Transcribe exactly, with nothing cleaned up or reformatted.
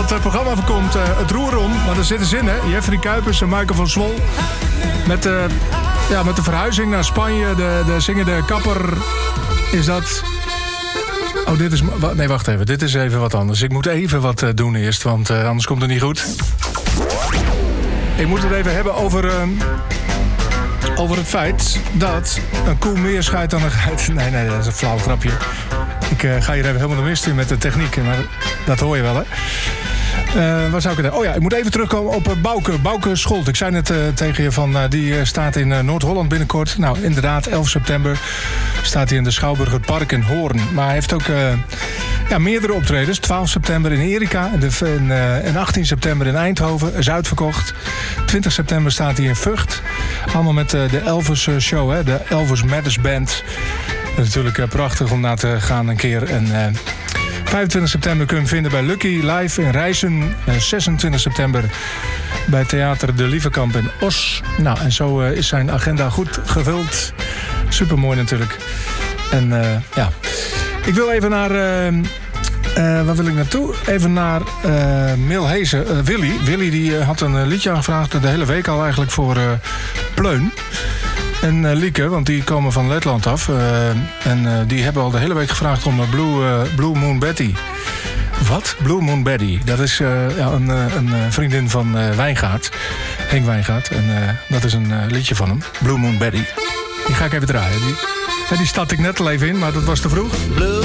het uh, programma voorkomt, uh, het roer om. Maar er zitten zin, hè? Jeffrey Kuipers en Michael van Zwol. Met, uh, ja, met de verhuizing naar Spanje, de, de zingende kapper is dat... Oh, dit is... Nee, wacht even. Dit is even wat anders. Ik moet even wat uh, doen eerst, want uh, anders komt het niet goed. Ik moet het even hebben over... Uh, over het feit dat een koe meer scheidt dan een geit. Nee, nee, dat is een flauw grapje. Ik uh, ga hier even helemaal de mist in met de techniek. Maar dat hoor je wel, hè? Uh, waar zou ik het... Oh ja, ik moet even terugkomen op uh, Bouke. Bouke Scholt. Ik zei net uh, tegen je van... Uh, die uh, staat in uh, Noord-Holland binnenkort. Nou, inderdaad, elf september staat hij in de Schouwburg het Park in Hoorn. Maar hij heeft ook... Uh, Ja, meerdere optredens. twaalf september in Erika en, de, en, uh, en achttien september in Eindhoven. Is uitverkocht. twintig september staat hij in Vught. Allemaal met uh, de Elvis uh, show, hè? De Elvis Matters Band. Natuurlijk uh, prachtig om naar te gaan een keer. En uh, vijfentwintig september kun je hem vinden bij Lucky Live in Rijssen. Uh, zesentwintig september bij Theater de Lievekamp in Os. Nou, en zo uh, is zijn agenda goed gevuld. Supermooi natuurlijk. En uh, ja... Ik wil even naar... Uh, uh, waar wil ik naartoe? Even naar uh, Milhezen. Uh, Willy. Willy die, uh, had een uh, liedje aangevraagd de hele week al eigenlijk voor uh, Pleun. En uh, Lieke, want die komen van Letland af. Uh, en uh, die hebben al de hele week gevraagd om uh, Blue, uh, Blue Moon Betty. Wat? Blue Moon Betty. Dat is uh, ja, een, uh, een vriendin van uh, Wijngaard. Henk Wijngaard. En uh, dat is een uh, liedje van hem. Blue Moon Betty. Die ga ik even draaien. Die, ja, die stad ik net al even in, maar dat was te vroeg. Blue